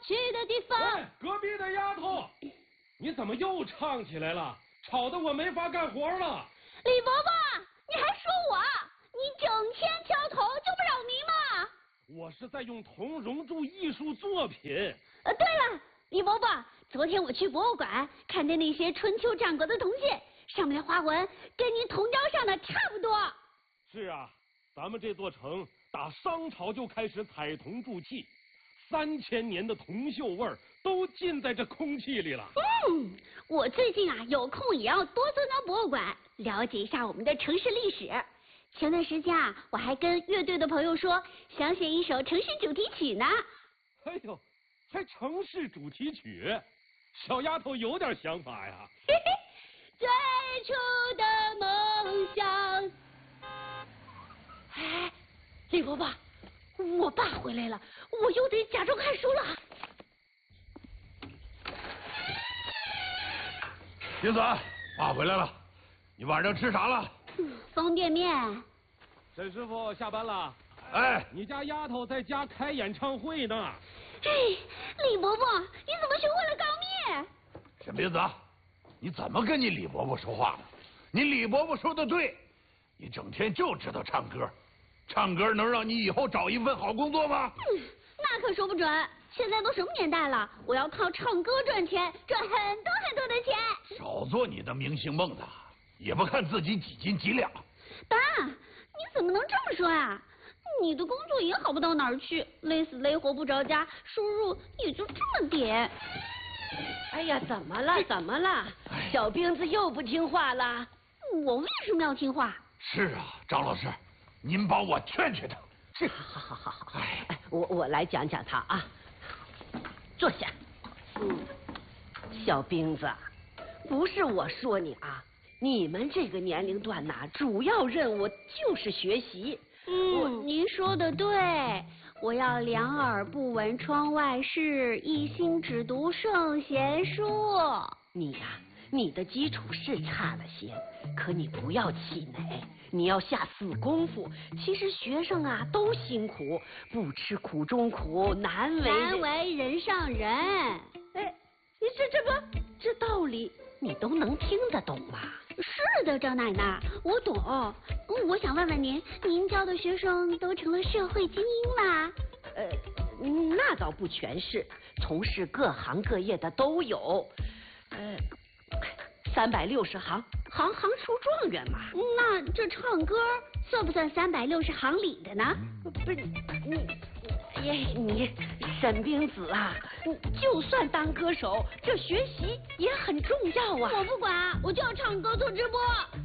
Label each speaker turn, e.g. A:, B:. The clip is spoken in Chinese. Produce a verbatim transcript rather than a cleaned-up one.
A: 去的地方。
B: 隔壁的丫头，你怎么又唱起来了？吵得我没法干活了。
A: 李伯伯，你还说我？你整天挑头就不扰民吗？
B: 我是在用铜熔铸艺术作品。
A: 呃，对了，李伯伯，昨天我去博物馆看的那些春秋战国的铜线，上面的花纹跟您铜雕上的差不多。
B: 是啊，咱们这座城打商朝就开始采铜铸器，三千年的铜锈味儿都浸在这空气里了。
A: 嗯，我最近啊有空也要多钻钻博物馆，了解一下我们的城市历史。前段时间啊，我还跟乐队的朋友说想写一首城市主题曲呢。
B: 哎呦，还城市主题曲，小丫头有点想法呀。
A: 嘿嘿，最初的梦想。哎，李伯伯，我爸回来了，我又得假装看书了。
C: 英子，爸回来了，你晚上吃啥了？
A: 嗯，方便面。
B: 沈师傅下班了。
C: 哎，
B: 你家丫头在家开演唱会呢。
A: 哎，李伯伯，你怎么学会了高面？
C: 沈冰子，你怎么跟你李伯伯说话呢？你李伯伯说的对，你整天就知道唱歌，唱歌能让你以后找一份好工作吗？
A: 嗯，那可说不准。现在都什么年代了，我要靠唱歌赚钱，赚很多很多的钱。
C: 少做你的明星梦子，也不看自己几斤几两。
A: 爸，你怎么能这么说啊？你的工作也好不到哪儿去，累死累活不着家，收入也就这么点。
D: 哎呀，怎么了？怎么了？小兵子又不听话了？
A: 我为什么要听话？
C: 是啊，张老师，您帮我劝劝他。是，
D: 好好好好。哎，我我来讲讲他啊。坐下。嗯，小兵子，不是我说你啊，你们这个年龄段呐，主要任务就是学习。
A: 嗯，您说的对，我要两耳不闻窗外事，一心只读圣贤书。
D: 你呀、啊，你的基础是差了些，可你不要气馁，你要下死功夫。其实学生啊都辛苦，不吃苦中苦，难为
A: 难为人上人。
D: 哎，你这这个这道理你都能听得懂吗？
A: 是的，张奶奶，我懂。我想问问您，您教的学生都成了社会精英吗？
D: 呃，那倒不全是，从事各行各业的都有。呃，三百六十行，行行出状元嘛。
A: 那这唱歌算不算三百六十行里的呢？
D: 不是你，哎，你沈冰子啊，你就算当歌手，这学习也很重要啊。
A: 我不管，我就要唱歌做直播。